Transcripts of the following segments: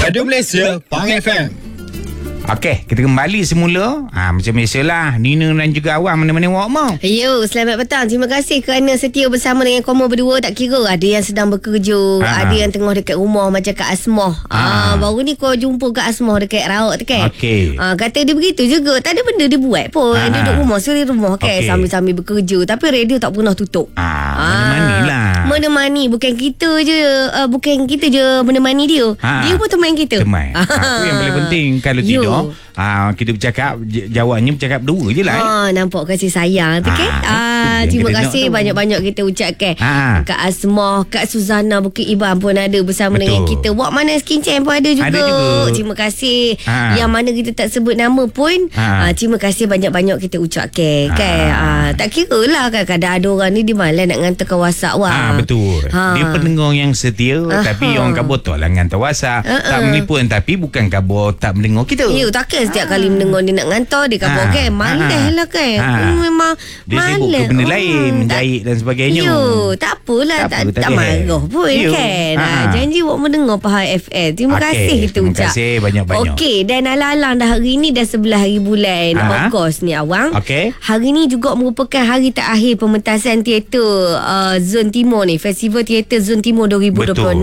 Radio Malaysia, Pang FM. Okey, kita kembali semula. Macam biasalah, Nina dan juga Awang mana-mana awak mau. Yo, selamat petang. Terima kasih kerana setia bersama dengan Komo berdua. Tak kira ada yang sedang bekerja, ada yang tengah dekat rumah macam Kak Asmah. Baru ni kau jumpa Kak Asmah dekat Rawak tu kan. Okey. Kata dia begitu juga. Tak ada benda dia buat pun. Dia duduk rumah, suri rumah kan, sambil-sambil bekerja. Tapi radio tak pernah tutup. Menemani lah. Menemani. Bukan kita je menemani dia. Dia pun teman kita. Teman. Itu yang paling penting. Kalau tidak, kita bercakap, jawabnya bercakap berdua je lah. Nampak kasih sayang tu kan. Terima kasih banyak-banyak kita ucapkan. Kak Asmah, Kak Suzana Bukit Iban pun ada bersama dengan kita. Wak Mana Skin Champ pun ada juga. Terima kasih. Yang mana kita tak sebut nama pun, terima kasih banyak-banyak kita ucapkan kan. Tak kira lah, kadang-kadang ada orang ni dia malas nak hantarkan WhatsApp. Betul. Dia pendengar yang setia, tapi orang kabur tak lah hantar WhatsApp. Tak menelpon, tapi bukan kabur tak mendengar kita. Ya, takkan setiap kali mendengar dia nak hantar, dia kabur kan. Malas lah kan. Memang dia sibuk ke benda lain, menjahit dan sebagainya. Tak apalah, tak marah pun kan. Janji awak mendengar Pahang FM. Terima kasih kita ucap. Terima kasih banyak-banyak. Okey, dan alang-alang dah hari ni dah 11 hari bulan Ogos ni Awang. Hari ni juga merupakan hari terakhir pementasan teater Zon Timur ni, Festival Teater Zon Timur 2026.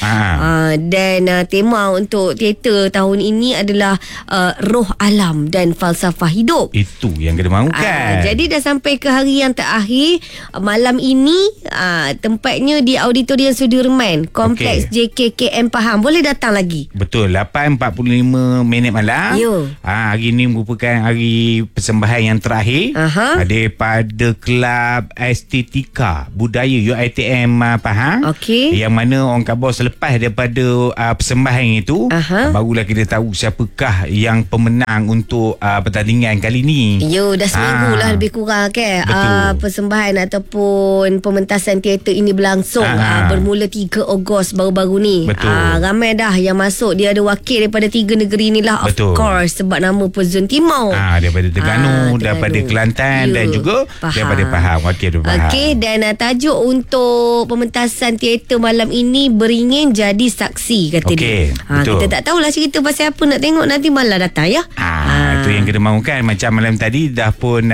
Dan tema untuk teater tahun ini adalah roh alam dan falsafah hidup. Itu yang kita mahukan. Jadi dah sampai ke hari yang terakhir. Malam ini tempatnya di Auditorium Sudirman, Kompleks JKKM Pahang. Boleh datang lagi. Betul, 8.45 malam. Hari ini merupakan hari persembahan yang terakhir daripada Kelab Estetika Budaya UiTM Pahang. Yang mana orang khabar selepas daripada persembahan itu, barulah kita tahu siapakah yang pemenang untuk pertandingan kali ni. Dah seminggu lah lebih kurang kan. Persembahan ataupun pementasan teater ini berlangsung. Bermula 3 Ogos baru-baru ni. Ramai dah yang masuk. Dia ada wakil daripada 3 negeri ni lah. Of course, sebab nama pun Zon Timur. Daripada Terengganu, daripada Kelantan dan juga daripada Pahang. Wakil Pahang. Dan tajuk untuk pementasan teater malam ini, Beringin Jadi Saksi, kata dia. Kita tak tahulah cerita pasal apa. Nak tengok nanti malam datang ya. Itu yang kita mahukan. Macam malam tadi dah pun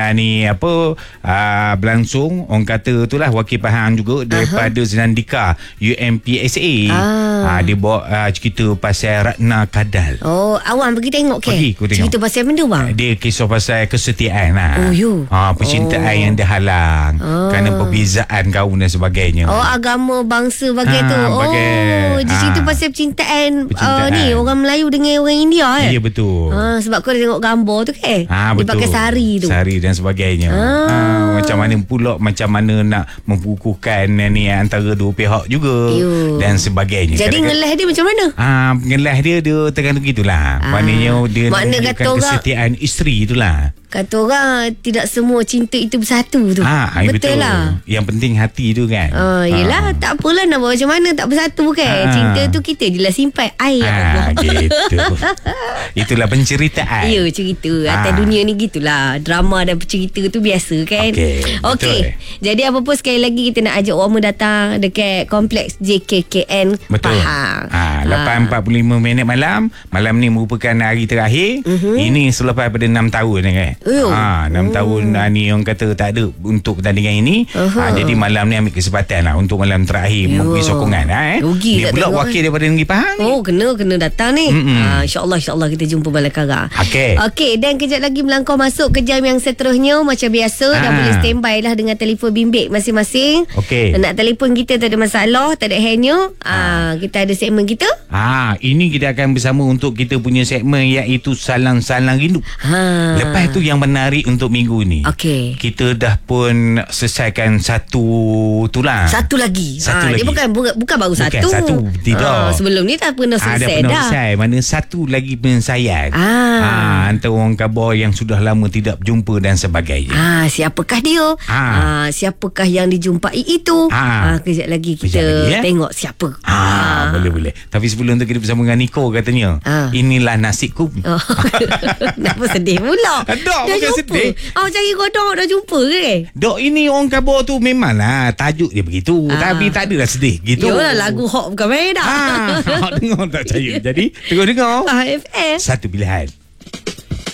berlangsung. Orang kata itulah wakil Pahang juga daripada Zenandika UMPSA. Dia bawa cerita pasal Ratna Kadal. Awang pergi tengok ke? Cerita pasal benda bang? Dia kisah pasal kesetiaan lah. Percintaan yang dihalang kerana perbezaan kaum dan sebagainya. Agama bangsa bagai tu. Dia cerita pasal percintaan ni orang Melayu dengan orang India Ya betul. Sebab kau dah tengok gambar tu kan. Dia pakai sari tu. Sari dan sebagainya. Macam mana pula, macam mana nak membukukan ni antara dua pihak juga. Dan sebagainya. Jadi ngelah dia macam mana? Ngelah dia tergantung gitulah. Maknanya dia menunjukkan kesetiaan isteri itulah. Kata orang tidak semua cinta itu bersatu tu. Betul lah. Yang penting hati tu kan. Yelah, tak apalah nak buat macam mana, tak bersatu kan. Cinta tu kita je lah simpan air. Gitu. Itulah penceritaan. Cerita atas dunia ni gitulah. Drama dan cerita tu biasa kan. Okey. Jadi apa pun sekali lagi kita nak ajak orang datang dekat Kompleks JKKN Pahang. 8.45 malam. Malam ni merupakan hari terakhir. Ini selepas pada 6 tahun kan. 6 tahun ni orang kata tak ada untuk pertandingan ini. Jadi malam ni ambil kesempatan lah untuk malam terakhir memberi sokongan. Dia pula wakil daripada negeri Pahang ni. Kena datang ni. InsyaAllah kita jumpa Balakara. Okey, dan kejap lagi melangkah masuk ke jam yang seterusnya. Macam biasa dah boleh standby lah dengan telefon bimbit masing-masing. Nak telefon kita tak ada masalah, tak ada hanya. Kita ada segmen kita. Ini kita akan bersama untuk kita punya segmen, iaitu Salang-Salang Rindu. Lepas tu yang menarik untuk minggu ni, kita dah pun selesaikan satu lagi. Dia bukan baru satu. Tidak. Sebelum ni tak pernah selesai dah. Mana satu lagi penyelesaian. Antara orang khabar yang sudah lama tidak berjumpa dan sebagainya. Siapakah dia? Siapakah yang dijumpai itu? Kejap lagi kita tengok siapa. Boleh. Tapi sebelum tu kita bersama dengan Niko katanya. Inilah nasibku. Kenapa sedih pula? Tak. Dah jumpa. Cari kodok dah jumpa ke? Dok ini orang khabar tu memanglah tajuk dia begitu. Tapi tak adalah sedih gitu. Yalah lagu hot bukan main dah. Dengar tak percaya. Jadi tengok dengar. FM. Satu pilihan.